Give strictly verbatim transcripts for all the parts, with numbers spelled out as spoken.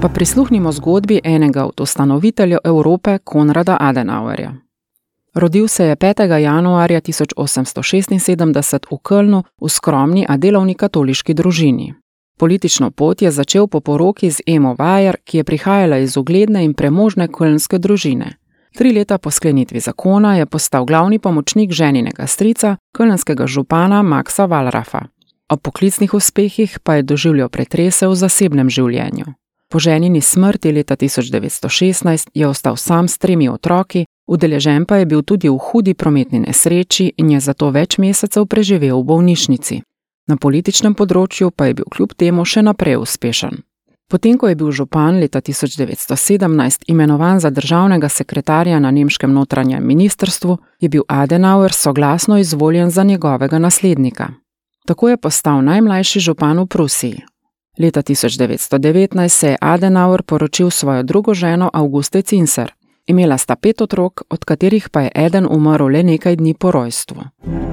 Pa prisluhnimo zgodbi enega od ustanoviteljev Evrope, Konrada Adenauerja. Rodil se je petega januarja tisoč osemsto šestinsedemdeset v Kölnu v skromni, a delovni katoliški družini. Politično pot je začel po poroki z Emo Weyer, ki je prihajala iz ugledne in premožne kölnske družine. Tri leta po sklenitvi zakona je postal glavni pomočnik ženinega strica, kölnskega župana Maxa Wallrafa. O poklicnih uspehih pa je doživljal pretrese v zasebnem življenju. Po ženini smrti leta tisoč devetsto šestnajst je ostal sam s tremi otroki, udeležen pa je bil tudi v hudi prometni nesreči in je zato več mesecev preživel v bolnišnici. Na političnem področju pa je bil kljub temu še naprej uspešen. Potem, ko je bil župan leta tisoč devetsto sedemnajst imenovan za državnega sekretarja na nemškem notranjem ministrstvu, je bil Adenauer soglasno izvoljen za njegovega naslednika. Tako je postal najmlajši župan v Prusiji. Leta tisoč devetsto devetnajst se je Adenauer poročil s svojo drugo ženo Auguste Cinser. Imela sta pet otrok, od katerih pa je eden umrl le nekaj dni po rojstvu.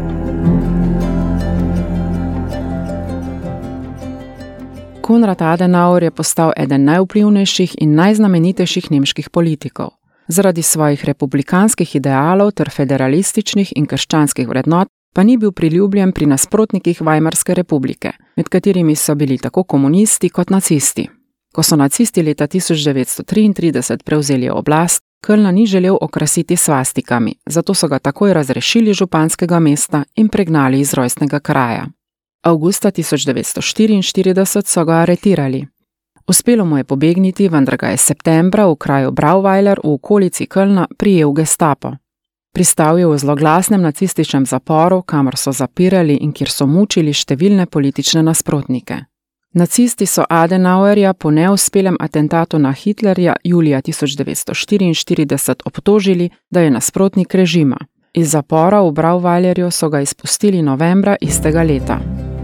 Konrad Adenauer je postal eden najvplivnejših in najznamenitejših nemških politikov. Zaradi svojih republikanskih idealov ter federalističnih in krščanskih vrednot pa ni bil priljubljen pri nasprotnikih Weimarske republike, med katerimi so bili tako komunisti kot nacisti. Ko so nacisti leta tisoč devetsto triintrideset prevzeli oblast, Kölna ni želel okrasiti svastikami, zato so ga takoj razrešili županskega mesta in pregnali iz rojstnega kraja. Avgusta tisoč devetsto štiriinštirideset so ga aretirali. Uspelo mu je pobegniti, vendar ga je septembra v kraju Brauweiler v okolici Kölna prijel Gestapo. Pristal je v zloglasnem nacističnem zaporu, kamor so zapirali in kjer so mučili številne politične nasprotnike. Nacisti so Adenauerja po neuspelem atentatu na Hitlerja julija tisoč devetsto štiriinštirideset obtožili, da je nasprotnik režima. Iz zapora v Brauweilerju so ga izpustili novembra istega leta.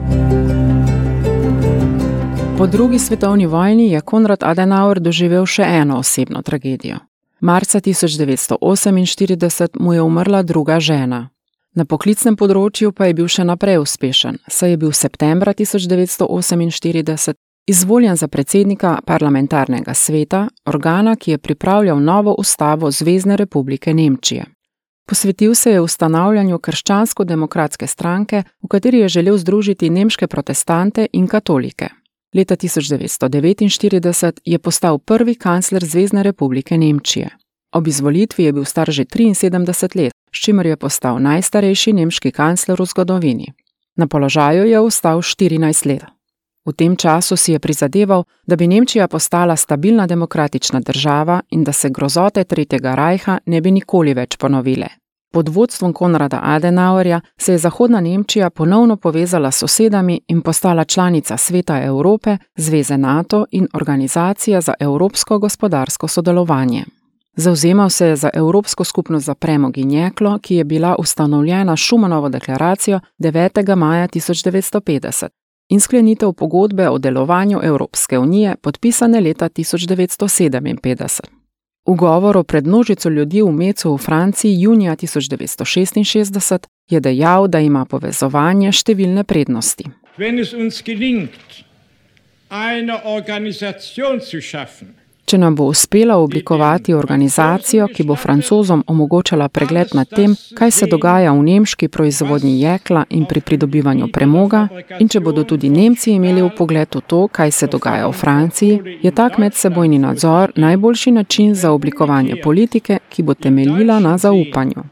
Po drugi svetovni vojni je Konrad Adenauer doživel še eno osebno tragedijo. Marca tisoč devetsto oseminštirideset mu je umrla druga žena. Na poklicnem področju pa je bil še naprej uspešen, saj je bil septembra tisoč devetsto oseminštirideset izvoljen za predsednika parlamentarnega sveta, organa, ki je pripravljal novo ustavo Zvezne republike Nemčije. Posvetil se je ustanavljanju krščansko-demokratske stranke, v kateri je želel združiti nemške protestante in katolike. Leta tisoč devetsto devetinštirideset je postal prvi kancler Zvezne republike Nemčije. Ob izvolitvi je bil star že triinsedemdeset let, s čimer je postal najstarejši nemški kancler v zgodovini. Na položaju je ostal štirinajst let. V tem času si je prizadeval, da bi Nemčija postala stabilna demokratična država in da se grozote Tretjega rajha ne bi nikoli več ponovile. Pod vodstvom Konrada Adenauerja se je Zahodna Nemčija ponovno povezala s sosedami in postala članica Sveta Evrope, Zveze NATO in Organizacija za evropsko gospodarsko sodelovanje. Zavzemal se je za Evropsko skupnost za premog in jeklo, ki je bila ustanovljena Schumanovo deklaracijo devetega maja tisoč devetsto petdeset in sklenitev pogodbe o delovanju Evropske unije, podpisane leta tisoč devetsto sedeminpetdeset. V govoru pred množico ljudi v Mecu v Franciji junija tisoč devetsto šestinšestdeset je dejal, da ima povezovanje številne prednosti. Wenn es uns gelingt, eine Organisation zu schaffen, Če nam bo uspelo oblikovati organizacijo, ki bo Francozom omogočala pregled nad tem, kaj se dogaja v nemški proizvodnji jekla in pri pridobivanju premoga, in če bodo tudi Nemci imeli vpogled v to, kaj se dogaja v Franciji, je tak medsebojni nadzor najboljši način za oblikovanje politike, ki bo temeljila na zaupanju.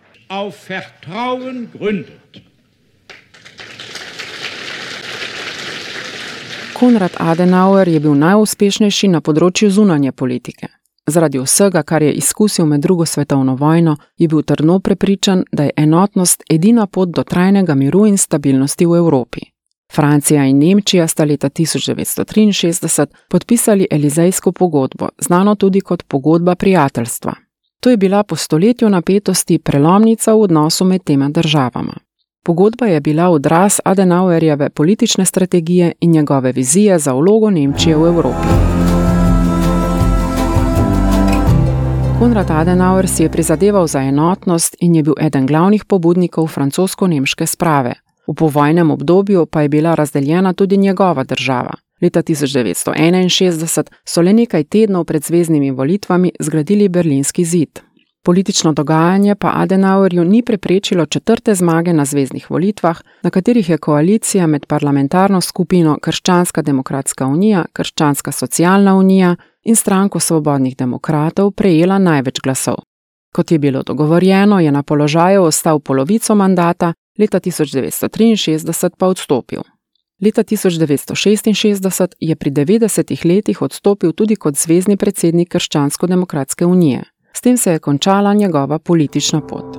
Konrad Adenauer je bil najuspešnejši na področju zunanje politike. Zaradi vsega, kar je izkusil med drugo svetovno vojno, je bil trdno prepričan, da je enotnost edina pot do trajnega miru in stabilnosti v Evropi. Francija in Nemčija sta leta tisoč devetsto triinšestdeset podpisali Elizejsko pogodbo, znano tudi kot pogodba prijateljstva. To je bila po stoletju napetosti prelomnica v odnosu med tema državama. Pogodba je bila odraz Adenauerjeve politične strategije in njegove vizije za vlogo Nemčije v Evropi. Konrad Adenauer si je prizadeval za enotnost in je bil eden glavnih pobudnikov francosko-nemške sprave. V povojnem obdobju pa je bila razdeljena tudi njegova država. Leta tisoč devetsto enainšestdeset so le nekaj tednov pred zveznimi volitvami zgradili Berlinski zid. Politično dogajanje pa Adenauerju ni preprečilo četrte zmage na zveznih volitvah, na katerih je koalicija med parlamentarno skupino Krščanska demokratska unija, Krščanska socialna unija in Stranko svobodnih demokratov prejela največ glasov. Kot je bilo dogovorjeno, je na položaju ostal polovico mandata, leta tisoč devetsto triinšestdeset pa odstopil. Leta tisoč devetsto šestinšestdeset je pri devetdesetih letih odstopil tudi kot zvezni predsednik Krščansko-demokratske unije. S tem se je končala njegova politična pot.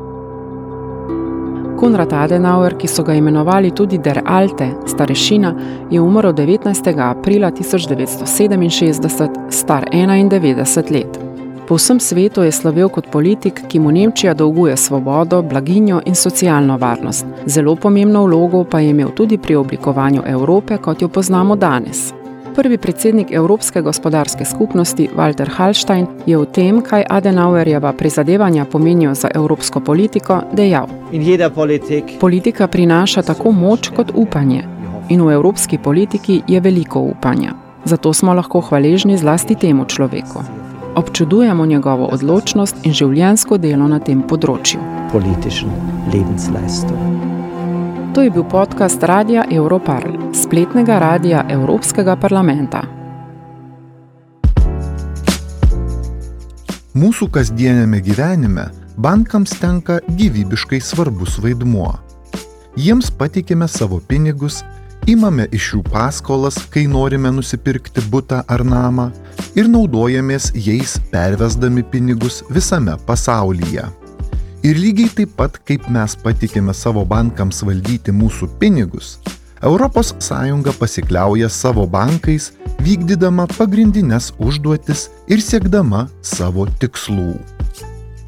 Konrad Adenauer, ki so ga imenovali tudi Der Alte, starešina, je umrl devetnajstega aprila tisoč devetsto sedeminšestdeset, star enaindevetdeset let. Po vsem svetu je slovel kot politik, ki mu Nemčija dolguje svobodo, blaginjo in socialno varnost. Zelo pomembno vlogo pa je imel tudi pri oblikovanju Evrope, kot jo poznamo danes. Prvi predsednik Evropske gospodarske skupnosti, Walter Hallstein, je o tem, kaj Adenauerjeva prizadevanja pomenijo za evropsko politiko, dejal: Politika prinaša tako moč kot upanje in v evropski politiki je veliko upanja. Zato smo lahko hvaležni zlasti temu človeku. Občudujemo njegovo odločnost in življenjsko delo na tem področju. To je bil podcast Radia Europarl, spletnega radija Evropskega parlamenta. Mūsų kasdienėme gyvenime bankams tenka gyvybiškai svarbus vaidmuo. Jiems patikime savo pinigus, imame iš jų paskolas, kai norime nusipirkti butą ar namą ir naudojamės jais pervesdami pinigus visame pasaulyje. Ir lygiai taip pat, kaip mes patikime savo bankams valdyti mūsų pinigus, Europos Sąjunga pasikliauja savo bankais, vykdydama pagrindines užduotis ir siekdama savo tikslų.